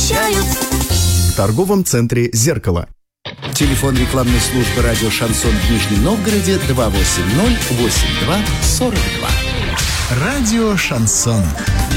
прощают. В торговом центре «Зеркало». Телефон рекламной службы радио «Шансон» в Нижнем Новгороде 280-82-42. Радио «Шансон».